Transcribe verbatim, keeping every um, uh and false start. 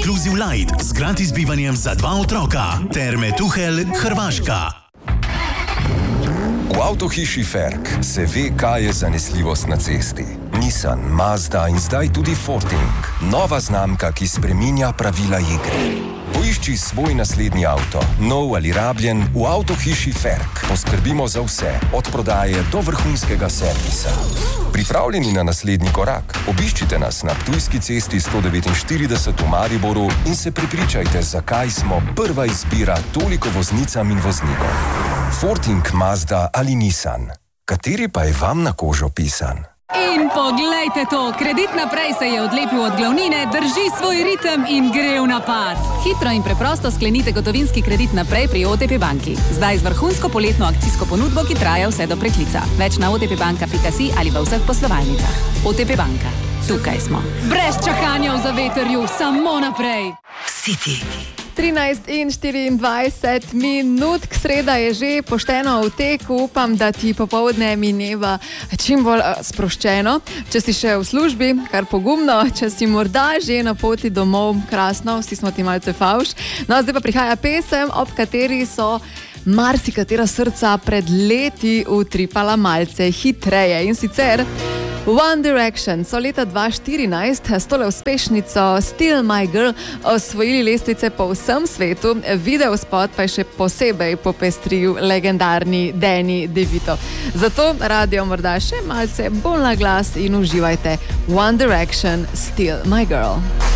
Inclusive Light z gratis bivanjem za dva otroka. Terme Tuhelj, Hrvaška. V avtohiši Ferk se ve, kaj je zanesljivost na cesti. Nissan, Mazda in zdaj tudi Forting. Nova znamka, ki spreminja pravila igre. Poišči svoj naslednji avto, nov ali rabljen, v avtohiši Ferk. Poskrbimo za vse, od prodaje do vrhunskega servisa. Pripravljeni na naslednji korak? Obiščite nas na Ptujski cesti sto devetinštirideset v Mariboru in se prepričajte, zakaj smo prva izbira toliko voznicam in voznikom. Forting, Mazda ali Nissan. Kateri pa je vam na kožo pisan? In poglejte to, Kredit Naprej se je odlepil od glavnine, drži svoj ritem in gre v napad. Hitro in preprosto sklenite gotovinski kredit naprej pri O T P banki. Zdaj z vrhunsko poletno akcijsko ponudbo, ki traja vse do preklica. Več na otpbanka pika si ali v vseh poslovalnicah. O T P banka. Tukaj smo. Brez čakanja v zavetrju, samo naprej. City. trinajst in štiriindvajset minut, sreda je že pošteno v teku, upam, da ti popoldne mineva čim bolj sproščeno. Če si še v službi, kar pogumno, če si morda že na poti domov, krasno, vsi smo ti malce favš. No, zdaj pa prihaja pesem, ob kateri so marsikatera srca pred leti utripala malce hitreje. In sicer One Direction so leta dva tisoč štirinajst s tole uspešnico Still My Girl osvojili lestvice po vsem svetu, video spot pa je še posebej popestril legendarni Danny DeVito. Zato radio morda še malce bolj na glas in uživajte One Direction Still My Girl.